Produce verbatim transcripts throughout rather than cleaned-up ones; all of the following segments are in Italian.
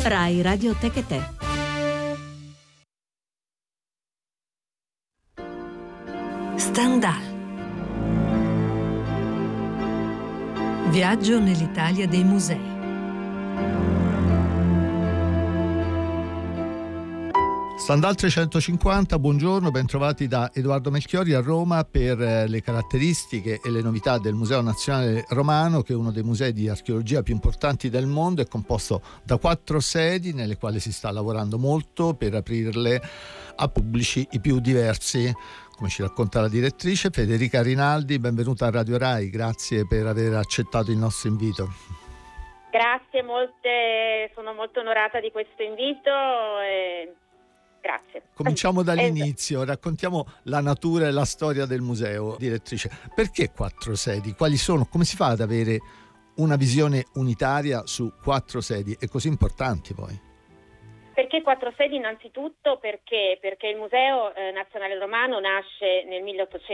Rai Radio Tech e Te. Stendhal. Viaggio nell'Italia dei musei. Stendhal trecentocinquanta, buongiorno, bentrovati da Edoardo Melchiori a Roma per le caratteristiche e le novità del Museo Nazionale Romano, che è uno dei musei di archeologia più importanti del mondo. È composto da quattro sedi nelle quali si sta lavorando molto per aprirle a pubblici i più diversi, come ci racconta la direttrice Federica Rinaldi. Benvenuta a Radio Rai, grazie per aver accettato il nostro invito. Grazie molte, sono molto onorata di questo invito e grazie. Cominciamo dall'inizio, raccontiamo la natura e la storia del museo, direttrice. Perché quattro sedi? Quali sono? Come si fa ad avere una visione unitaria su quattro sedi e così importanti poi? Perché quattro sedi? Innanzitutto perché, perché il Museo eh, Nazionale Romano nasce nel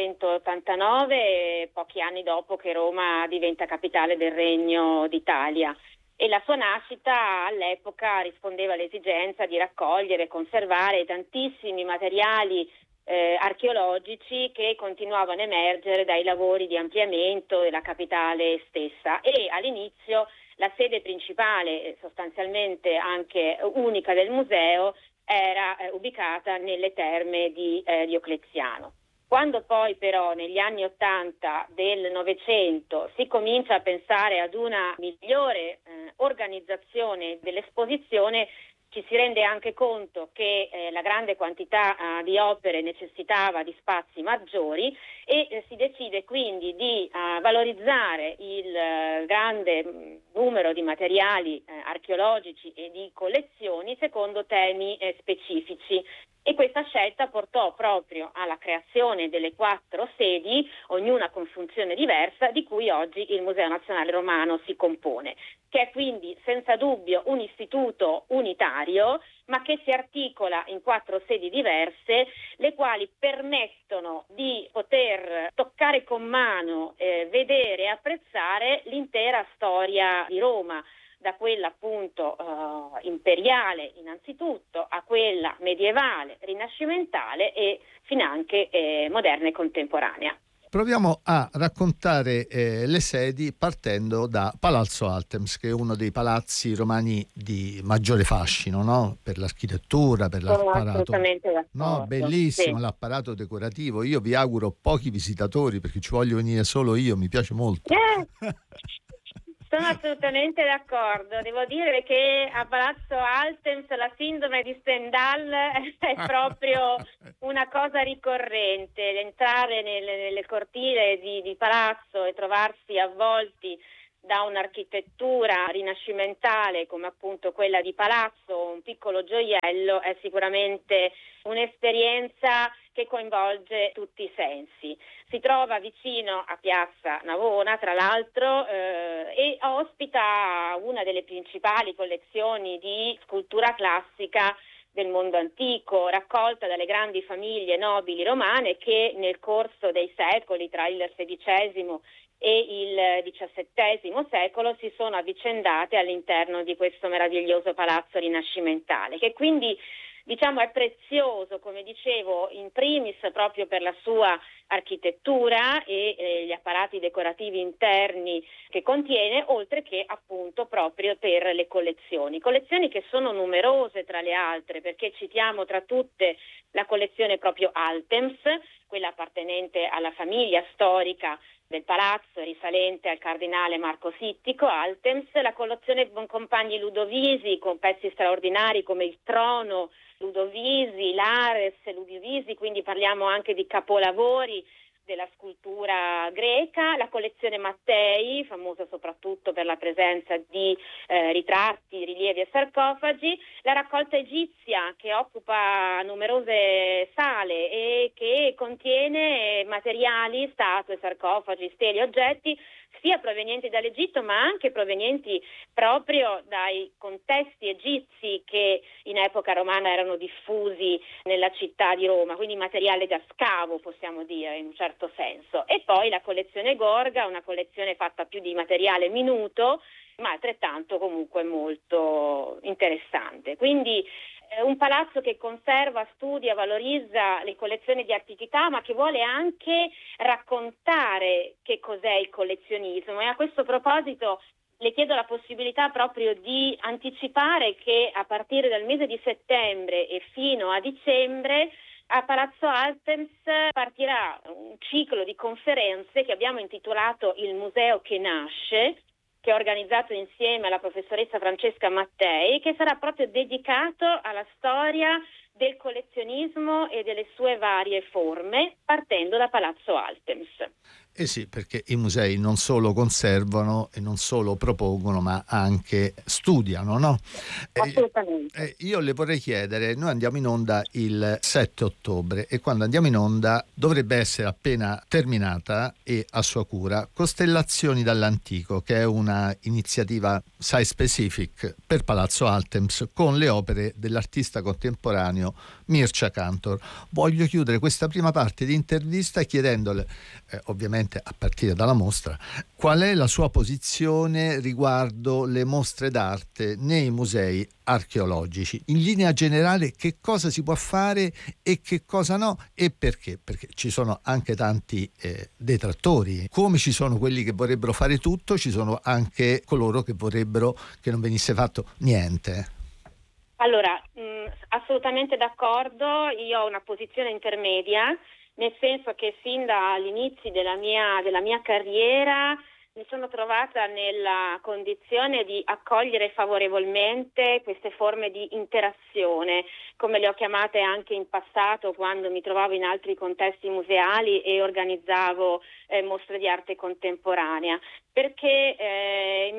milleottocentottantanove, pochi anni dopo che Roma diventa capitale del Regno d'Italia. E la sua nascita all'epoca rispondeva all'esigenza di raccogliere e conservare tantissimi materiali eh, archeologici che continuavano a emergere dai lavori di ampliamento della capitale stessa. E all'inizio la sede principale, sostanzialmente anche unica del museo, era eh, ubicata nelle terme di eh, Diocleziano. Quando poi però negli anni Ottanta del Novecento si comincia a pensare ad una migliore eh, organizzazione dell'esposizione, ci si rende anche conto che eh, la grande quantità eh, di opere necessitava di spazi maggiori e eh, si decide quindi di eh, valorizzare il eh, grande mh, numero di materiali eh, archeologici e di collezioni secondo temi eh, specifici. E questa scelta portò proprio alla creazione delle quattro sedi, ognuna con funzione diversa, di cui oggi il Museo Nazionale Romano si compone, che è quindi senza dubbio un istituto unitario, ma che si articola in quattro sedi diverse, le quali permettono di poter toccare con mano, eh, vedere e apprezzare l'intera storia di Roma, da quella appunto eh, imperiale innanzitutto a quella medievale, rinascimentale e finanche eh, moderna e contemporanea. Proviamo a raccontare eh, le sedi partendo da Palazzo Altemps, che è uno dei palazzi romani di maggiore fascino, no? Per l'architettura, per Sono l'apparato. assolutamente d'accordo. No, bellissimo, sì. L'apparato decorativo. Io vi auguro pochi visitatori perché ci voglio venire solo io, mi piace molto. Eh. Sono assolutamente d'accordo. Devo dire che a Palazzo Altemps la sindrome di Stendhal è proprio una cosa ricorrente. Entrare nelle, nelle cortile di, di palazzo e trovarsi avvolti da un'architettura rinascimentale come appunto quella di Palazzo, un piccolo gioiello, è sicuramente un'esperienza che coinvolge tutti i sensi. Si trova vicino a Piazza Navona, tra l'altro, eh, e ospita una delle principali collezioni di scultura classica del mondo antico, raccolta dalle grandi famiglie nobili romane che nel corso dei secoli, tra il sedicesimo e il diciassettesimo secolo, si sono avvicendate all'interno di questo meraviglioso palazzo rinascimentale, che quindi diciamo è prezioso, come dicevo, in primis proprio per la sua architettura e eh, gli apparati decorativi interni che contiene, oltre che appunto proprio per le collezioni. Collezioni che sono numerose tra le altre, perché citiamo tra tutte la collezione proprio Altemps, quella appartenente alla famiglia storica del palazzo, risalente al cardinale Marco Sittico Altemps, la collezione Boncompagni Ludovisi con pezzi straordinari come il trono Ludovisi, l'Ares Ludovisi, quindi parliamo anche di capolavori della scultura greca, la collezione Mattei, famosa soprattutto per la presenza di eh, ritratti, rilievi e sarcofagi, la raccolta egizia che occupa numerose sale e che contiene materiali, statue, sarcofagi, stele, oggetti sia provenienti dall'Egitto ma anche provenienti proprio dai contesti egizi che in epoca romana erano diffusi nella città di Roma, quindi materiale da scavo possiamo dire in un certo senso. E poi la collezione Gorga, una collezione fatta più di materiale minuto ma altrettanto comunque molto interessante. Quindi eh, un palazzo che conserva, studia, valorizza le collezioni di antichità, ma che vuole anche raccontare che cos'è il collezionismo. E a questo proposito le chiedo la possibilità proprio di anticipare che a partire dal mese di settembre e fino a dicembre a Palazzo Altemps partirà un ciclo di conferenze che abbiamo intitolato Il Museo che nasce, che ho organizzato insieme alla professoressa Francesca Mattei, che sarà proprio dedicato alla storia del collezionismo e delle sue varie forme, partendo da Palazzo Altemps. Eh sì, perché i musei non solo conservano e non solo propongono, ma anche studiano, no? Assolutamente. Eh, eh, io le vorrei chiedere, noi andiamo in onda il sette ottobre e quando andiamo in onda dovrebbe essere appena terminata e a sua cura Costellazioni dall'Antico, che è una iniziativa site specific per Palazzo Altemps con le opere dell'artista contemporaneo Mircea Cantor. Voglio chiudere questa prima parte di intervista chiedendole, eh, ovviamente a partire dalla mostra, qual è la sua posizione riguardo le mostre d'arte nei musei archeologici. In linea generale, che cosa si può fare e che cosa no e perché? Perché ci sono anche tanti eh, detrattori. Come ci sono quelli che vorrebbero fare tutto, ci sono anche coloro che vorrebbero che non venisse fatto niente. Allora, mh, assolutamente d'accordo, io ho una posizione intermedia, nel senso che sin dall'inizio della mia, della mia carriera mi sono trovata nella condizione di accogliere favorevolmente queste forme di interazione, come le ho chiamate anche in passato quando mi trovavo in altri contesti museali e organizzavo eh, mostre di arte contemporanea. Perché eh,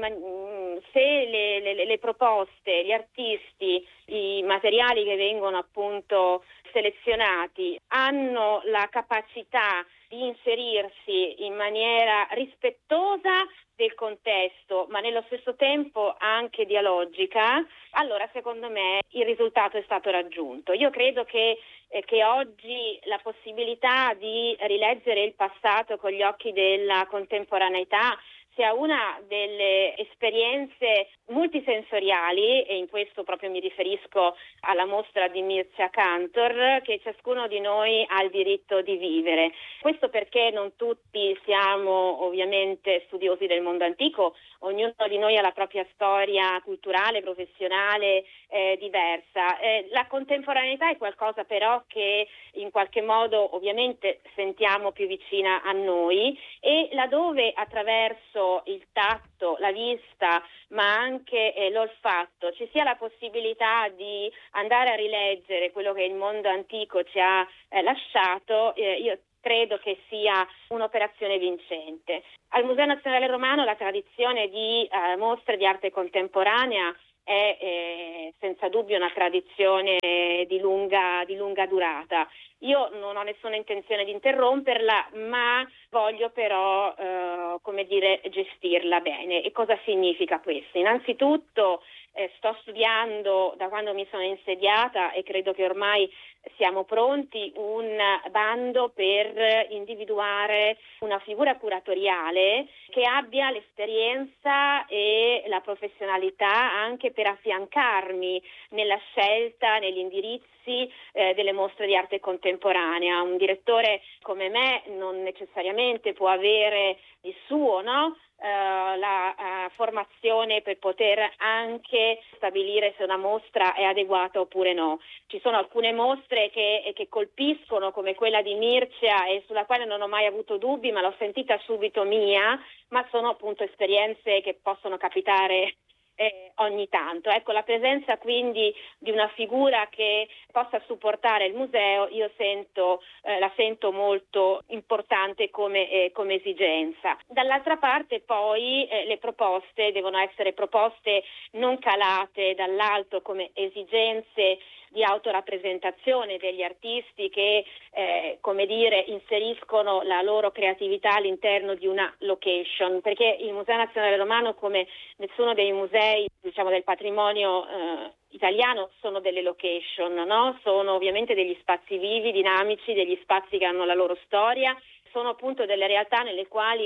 se le, le, le proposte, gli artisti, i materiali che vengono appunto selezionati hanno la capacità di inserirsi in maniera rispettosa del contesto, ma nello stesso tempo anche dialogica, allora secondo me il risultato è stato raggiunto. Io credo che, eh, che oggi la possibilità di rileggere il passato con gli occhi della contemporaneità sia una delle esperienze multisensoriali, e in questo proprio mi riferisco alla mostra di Mircea Cantor, che ciascuno di noi ha il diritto di vivere. Questo perché non tutti siamo ovviamente studiosi del mondo antico, ognuno di noi ha la propria storia culturale, professionale eh, diversa. Eh, la contemporaneità è qualcosa però che in qualche modo ovviamente sentiamo più vicina a noi, e laddove attraverso il tatto, la vista, ma anche eh, l'olfatto ci sia la possibilità di andare a rileggere quello che il mondo antico ci ha eh, lasciato, eh, io credo che sia un'operazione vincente. Al Museo Nazionale Romano la tradizione di eh, mostre di arte contemporanea è eh, senza dubbio una tradizione di lunga, di lunga durata. Io non ho nessuna intenzione di interromperla, ma voglio però, eh, come dire, gestirla bene. E cosa significa questo? Innanzitutto eh, sto studiando da quando mi sono insediata, e credo che ormai siamo pronti, un bando per individuare una figura curatoriale che abbia l'esperienza e la professionalità anche per affiancarmi nella scelta, negli indirizzi eh, delle mostre di arte contemporanea. Un direttore come me non necessariamente può avere il suo, no? Uh, la uh, formazione per poter anche stabilire se una mostra è adeguata oppure no. Ci sono alcune mostre che, che colpiscono, come quella di Mircea, e sulla quale non ho mai avuto dubbi, ma l'ho sentita subito mia, ma sono appunto esperienze che possono capitare Eh, ogni tanto. Ecco, la presenza quindi di una figura che possa supportare il museo, io sento, eh, la sento molto importante come, eh, come esigenza. Dall'altra parte poi eh, le proposte devono essere proposte non calate dall'alto come esigenze di autorappresentazione degli artisti che, eh, come dire, inseriscono la loro creatività all'interno di una location, perché il Museo Nazionale Romano, come nessuno dei musei, diciamo, del patrimonio eh, italiano, sono delle location, no? Sono ovviamente degli spazi vivi, dinamici, degli spazi che hanno la loro storia, sono appunto delle realtà nelle quali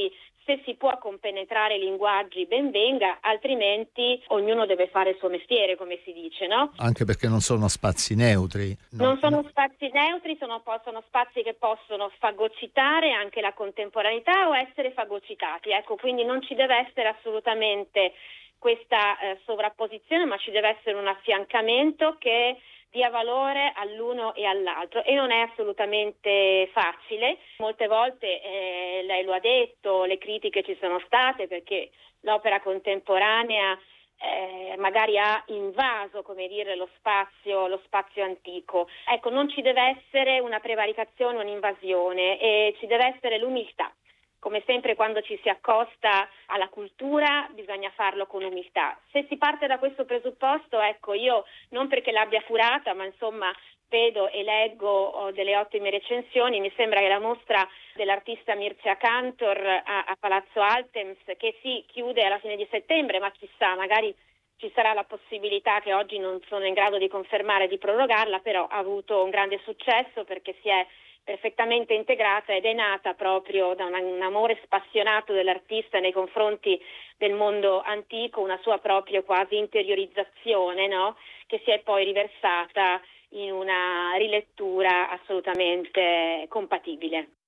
Se si può compenetrare i linguaggi, ben venga, altrimenti ognuno deve fare il suo mestiere, come si dice, no? Anche perché non sono spazi neutri. No? Non sono spazi neutri, sono, sono spazi che possono fagocitare anche la contemporaneità o essere fagocitati. Ecco, quindi non ci deve essere assolutamente questa eh, sovrapposizione, ma ci deve essere un affiancamento che dia valore all'uno e all'altro, e non è assolutamente facile. Molte volte, eh, lei lo ha detto, le critiche ci sono state perché l'opera contemporanea eh, magari ha invaso, come dire, lo spazio, lo spazio antico. Ecco, non ci deve essere una prevaricazione, un'invasione, e ci deve essere l'umiltà. Come sempre, quando ci si accosta alla cultura bisogna farlo con umiltà. Se si parte da questo presupposto, ecco, io non perché l'abbia curata, ma insomma vedo e leggo oh, delle ottime recensioni. Mi sembra che la mostra dell'artista Mircea Cantor a, a Palazzo Altems, che si chiude alla fine di settembre, ma chissà, magari ci sarà la possibilità, che oggi non sono in grado di confermare, di prorogarla, però ha avuto un grande successo perché si è perfettamente integrata ed è nata proprio da un, un amore spassionato dell'artista nei confronti del mondo antico, una sua propria quasi interiorizzazione, no? Che si è poi riversata in una rilettura assolutamente compatibile.